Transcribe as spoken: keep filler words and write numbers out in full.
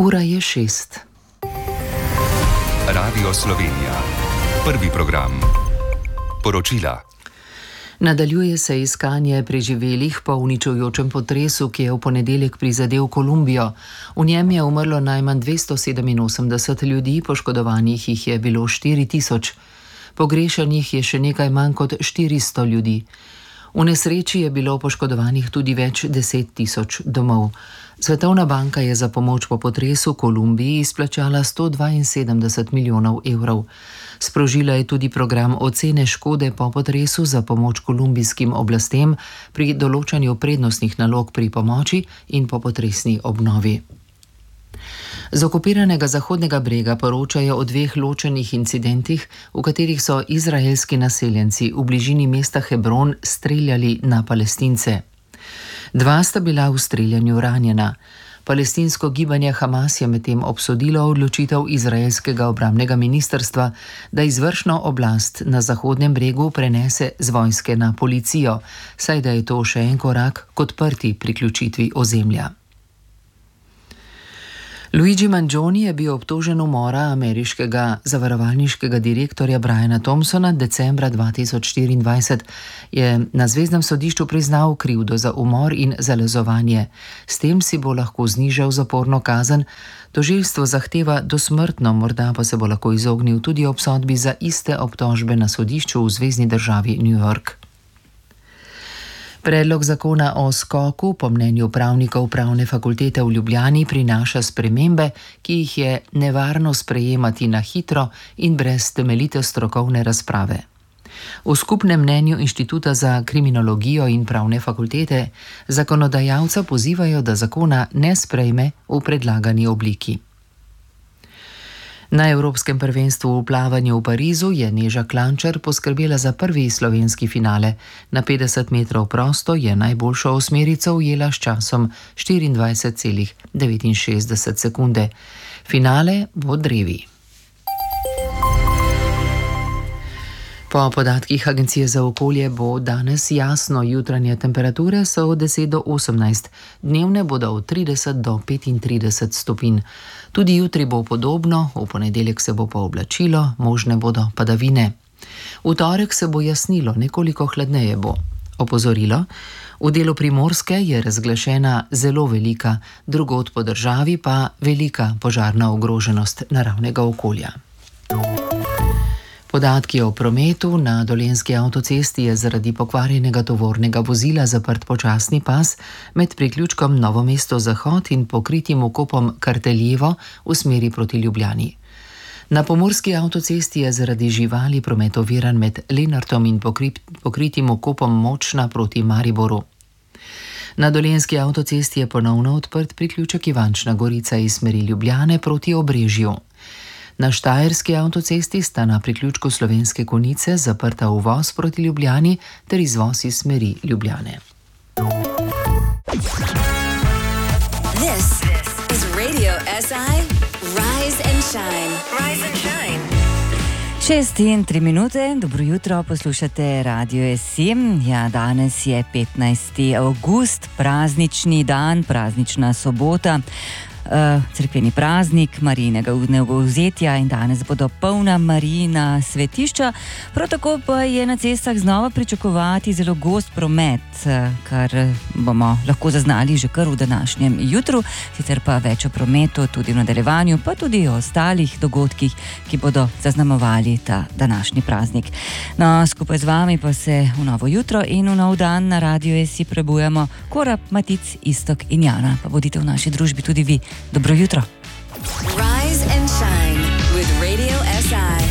Ura je šest. Radio Slovenija. Prvi program. Poročila. Nadaljuje se iskanje preživelih po uničujočem potresu, ki je v ponedeljek prizadel Kolumbijo. V njem je umrlo najmanj dvesto sedeminosemdeset ljudi, poškodovanih jih je bilo štiri tisoč. Pogrešanih je še nekaj manj kot štiristo ljudi. V nesreči je bilo poškodovanih tudi več deset tisoč domov. Svetovna banka je za pomoč po potresu Kolumbiji izplačala sto dvainsedemdeset milijonov evrov. Sprožila je tudi program ocene škode po potresu za pomoč kolumbijskim oblastem pri določanju prednostnih nalog pri pomoči in popotresni obnovi. Z okupiranega Zahodnega brega poročajo o dveh ločenih incidentih, v katerih so izraelski naseljenci v bližini mesta Hebron streljali na Palestince. Dva sta bila v streljanju ranjena. Palestinsko gibanje Hamas je medtem obsodilo odločitev izraelskega obrambnega ministrstva, da izvršno oblast na Zahodnem bregu prenese z vojske na policijo, saj da je to še en korak k odprti priključitvi ozemlja. Luigi Mangione je bil obtožen umora ameriškega zavarovalniškega direktorja Briana Thompsona decembra dva tisoč štiriindvajset. Je na zvezdnem sodišču priznal krivdo za umor in zalezovanje. S tem si bo lahko znižal zaporno kazen. Tožilstvo zahteva dosmrtno, morda pa se bo lahko izognil tudi obsodbi za iste obtožbe na sodišču v zvezni državi New York. Predlog zakona o skoku po mnenju pravnikov Pravne fakultete v Ljubljani prinaša spremembe, ki jih je nevarno sprejemati na hitro in brez temeljite strokovne razprave. V skupnem mnenju Inštituta za kriminologijo in Pravne fakultete zakonodajalca pozivajo, da zakona ne sprejme v predlagani obliki. Na Evropskem prvenstvu v plavanju v Parizu je Neža Klančar poskrbela za prvi slovenski finale. Na petdeset metrov prosto je najboljšo osmerico ujela s časom štiriindvajset celih devetinšestdeset sekunde. Finale bo drevi. Po podatkih Agencije za okolje bo danes jasno, jutranje temperature so od deset do osemnajst, dnevne bodo od trideset do petintrideset stopinj. Tudi jutri bo podobno, v ponedeljek se bo pooblačilo, možne bodo padavine. V torek se bo jasnilo, nekoliko hladneje bo. Opozorilo: v delu Primorske je razglašena zelo velika, drugod po državi pa velika požarna ogroženost naravnega okolja. Podatki o prometu. Na Dolenjski avtocesti je zaradi pokvarjenega tovornega vozila zaprt počasni pas med priključkom Novo mesto Zahod in pokritim vkopom Karteljevo v smeri proti Ljubljani. Na pomurski avtocesti je zaradi živali promet oviran med Lenartom in pokritim vkopom Močna proti Mariboru. Na Dolenjski avtocesti je ponovno odprt priključek Ivančna Gorica iz smeri Ljubljane proti Obrežju. Na Štajerski avtocesti sta na priključku Slovenske Konjice zaprta uvoz proti Ljubljani ter izvoz iz smeri Ljubljane. This is Radio S I Rise and Shine. Rise and Shine. Šest in tri minute, dobro jutro, poslušate Radio S I. Ja, danes je petnajsti avgust, praznični dan, praznična sobota. Uh, cerkveni praznik Marijinega vnebovzetja in danes bodo polna Marijina svetišča. Prav tako pa je na cestah znova pričakovati zelo gost promet, kar bomo lahko zaznali že kar v današnjem jutru, sicer pa več o prometu tudi v nadaljevanju, pa tudi o ostalih dogodkih, ki bodo zaznamovali ta današnji praznik. No, skupaj z vami pa se v novo jutro in v nov dan na Radio S I prebujamo Kora, Matic, Istok in Jana. Pa bodite v naši družbi tudi vi. Dobro jutro.